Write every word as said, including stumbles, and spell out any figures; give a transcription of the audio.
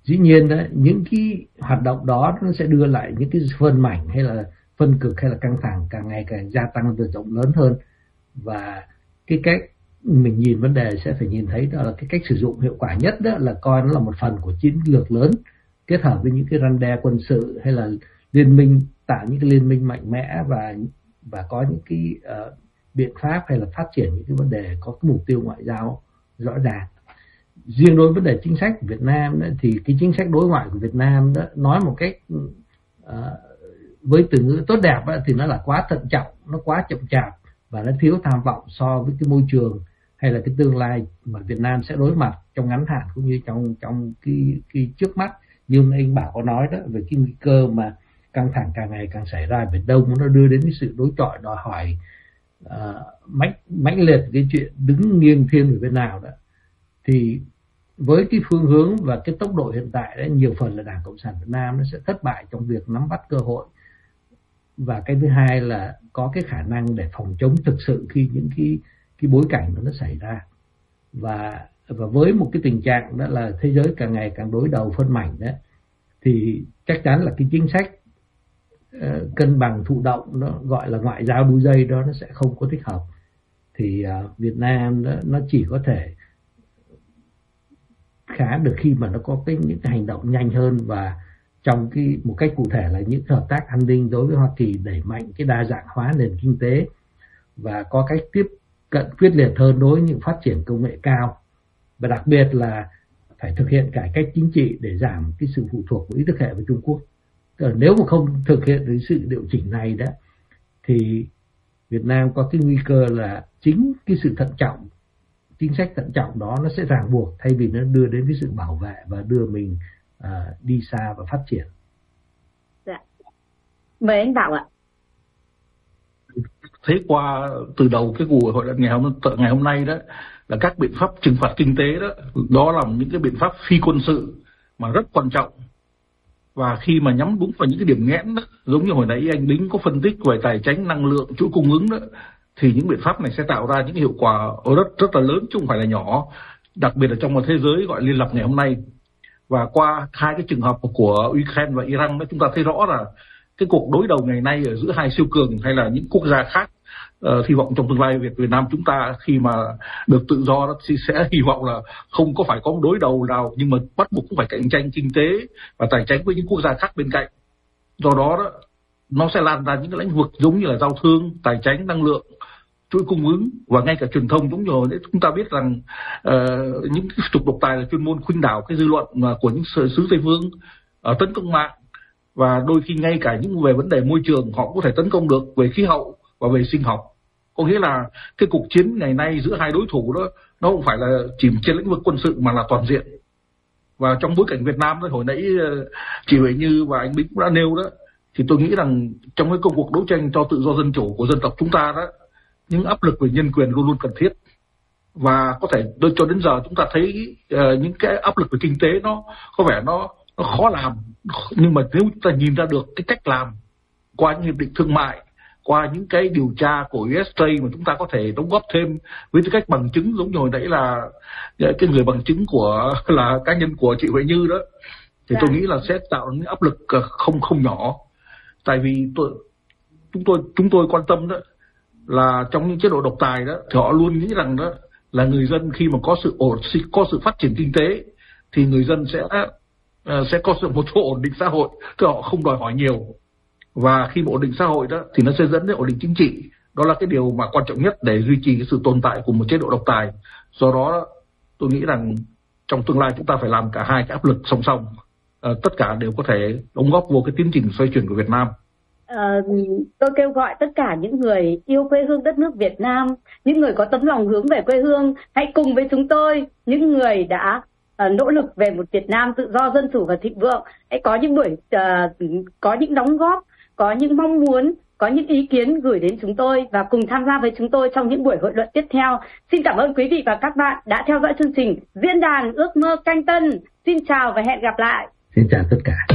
dĩ nhiên đó, những cái hoạt động đó nó sẽ đưa lại những cái phân mảnh hay là phân cực hay là căng thẳng càng ngày càng gia tăng và rộng lớn hơn. Và cái cách mình nhìn vấn đề sẽ phải nhìn thấy đó là cái cách sử dụng hiệu quả nhất đó là coi nó là một phần của chiến lược lớn kết hợp với những cái răn đe quân sự hay là liên minh, tạo những cái liên minh mạnh mẽ và và có những cái uh, biện pháp hay là phát triển những cái vấn đề có cái mục tiêu ngoại giao rõ ràng. Riêng đối với vấn đề chính sách của Việt Nam đó, thì cái chính sách đối ngoại của Việt Nam đó, nói một cách uh, với từ ngữ tốt đẹp đó, thì nó là quá thận trọng, nó quá chậm chạp và nó thiếu tham vọng so với cái môi trường hay là cái tương lai mà Việt Nam sẽ đối mặt trong ngắn hạn cũng như trong trong cái cái trước mắt. Như anh Bảo có nói đó về cái nguy cơ mà căng thẳng càng ngày càng xảy ra ở Biển Đông, nó đưa đến cái sự đối chọi đòi hỏi uh, mãnh mãnh liệt cái chuyện đứng nghiêng thiên về bên nào đó. Thì với cái phương hướng và cái tốc độ hiện tại đấy, nhiều phần là Đảng Cộng sản Việt Nam nó sẽ thất bại trong việc nắm bắt cơ hội, và cái thứ hai là có cái khả năng để phòng chống thực sự khi những cái cái bối cảnh đó nó xảy ra. Và và với một cái tình trạng đó là thế giới càng ngày càng đối đầu phân mảnh đấy, thì chắc chắn là cái chính sách uh, cân bằng thụ động, nó gọi là ngoại giao đu dây đó, nó sẽ không có thích hợp. Thì uh, Việt Nam đó, nó chỉ có thể khá được khi mà nó có cái những cái hành động nhanh hơn, và trong cái một cách cụ thể là những hợp tác an ninh đối với Hoa Kỳ, đẩy mạnh cái đa dạng hóa nền kinh tế và có cách tiếp cận quyết liệt hơn đối với những phát triển công nghệ cao, và đặc biệt là phải thực hiện cải cách chính trị để giảm cái sự phụ thuộc của ý thức hệ với Trung Quốc. Nếu mà không thực hiện được sự điều chỉnh này đó, thì Việt Nam có cái nguy cơ là chính cái sự thận trọng, chính sách thận trọng đó nó sẽ ràng buộc thay vì nó đưa đến cái sự bảo vệ và đưa mình à, đi xa và phát triển. Dạ. Mời anh Bảo ạ. Thấy qua từ đầu cái cuộc hội luận ngày hôm ngày hôm nay đó là các biện pháp trừng phạt kinh tế đó, đó là những cái biện pháp phi quân sự mà rất quan trọng, và khi mà nhắm đúng vào những cái điểm nghẽn đó, giống như hồi nãy anh Đính có phân tích về tài chính, năng lượng, chuỗi cung ứng đó, thì những biện pháp này sẽ tạo ra những hiệu quả rất rất là lớn chứ không phải là nhỏ, đặc biệt là trong một thế giới gọi liên lập ngày hôm nay. Và qua hai cái trường hợp của Ukraine và Iran đó, chúng ta thấy rõ là cái cuộc đối đầu ngày nay ở giữa hai siêu cường hay là những quốc gia khác, uh, hy vọng trong tương lai Việt Việt Nam chúng ta khi mà được tự do đó thì sẽ hy vọng là không có phải có một đối đầu nào, nhưng mà bắt buộc cũng phải cạnh tranh kinh tế và tài chính với những quốc gia khác bên cạnh. Do đó đó nó sẽ lan ra những cái lĩnh vực giống như là giao thương, tài chính, năng lượng, chuỗi cung ứng và ngay cả truyền thông. Giống như hồi đấy chúng ta biết rằng uh, những trục độc tài là chuyên môn khuynh đảo cái dư luận của những xứ Tây phương, uh, tấn công mạng, và đôi khi ngay cả những về vấn đề môi trường họ có thể tấn công được, về khí hậu và về sinh học. Có nghĩa là cái cuộc chiến ngày nay giữa hai đối thủ đó nó không phải là chỉ trên lĩnh vực quân sự mà là toàn diện. Và trong bối cảnh Việt Nam đó, hồi nãy chị Huệ Như và anh Bính cũng đã nêu đó, thì tôi nghĩ rằng trong cái công cuộc đấu tranh cho tự do dân chủ của dân tộc chúng ta đó, những áp lực về nhân quyền luôn luôn cần thiết. Và có thể cho đến giờ chúng ta thấy uh, những cái áp lực về kinh tế nó có vẻ nó, nó khó làm, nhưng mà nếu chúng ta nhìn ra được cái cách làm qua những hiệp định thương mại, qua những cái điều tra của u ét a mà chúng ta có thể đóng góp thêm với tư cách bằng chứng, giống như hồi nãy là cái người bằng chứng của là cá nhân của chị Huệ Như đó, thì tôi nghĩ là sẽ tạo những áp lực không không nhỏ. Tại vì tôi, chúng tôi chúng tôi quan tâm đó là trong những chế độ độc tài đó thì họ luôn nghĩ rằng đó là người dân khi mà có sự ổn có sự phát triển kinh tế thì người dân sẽ uh, sẽ có sự một chỗ ổn định xã hội, tức họ không đòi hỏi nhiều, và khi mà ổn định xã hội đó thì nó sẽ dẫn đến ổn định chính trị. Đó là cái điều mà quan trọng nhất để duy trì cái sự tồn tại của một chế độ độc tài. Do đó tôi nghĩ rằng trong tương lai chúng ta phải làm cả hai cái áp lực song song, uh, tất cả đều có thể đóng góp vô cái tiến trình xoay chuyển của Việt Nam. À, tôi kêu gọi tất cả những người yêu quê hương đất nước Việt Nam, những người có tấm lòng hướng về quê hương, hãy cùng với chúng tôi, những người đã uh, nỗ lực về một Việt Nam tự do, dân chủ và thịnh vượng, hãy có những buổi uh, có những đóng góp, có những mong muốn, có những ý kiến gửi đến chúng tôi và cùng tham gia với chúng tôi trong những buổi hội luận tiếp theo. Xin cảm ơn quý vị và các bạn đã theo dõi chương trình Diễn đàn Ước mơ Canh Tân. Xin chào và hẹn gặp lại. Xin chào tất cả.